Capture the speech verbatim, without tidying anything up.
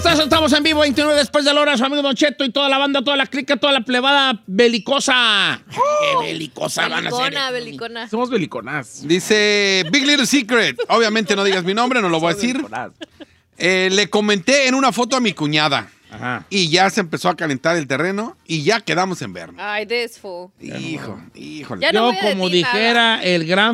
estás? Estamos en vivo, veintinueve después de la hora, su amigo Don Cheto y toda la banda, toda la clica, toda la plebada belicosa. Oh, ¡Qué belicosa van a ser! Belicona, belicona. Somos beliconas. Dice Big Little Secret. Obviamente no digas mi nombre, no lo voy a decir. Eh, le comenté en una foto a mi cuñada. Ajá. Y ya se empezó a calentar el terreno y ya quedamos en vernos. Ay, this fool. Hijo, híjole. Ya no Yo, voy a como decir dijera nada. el gran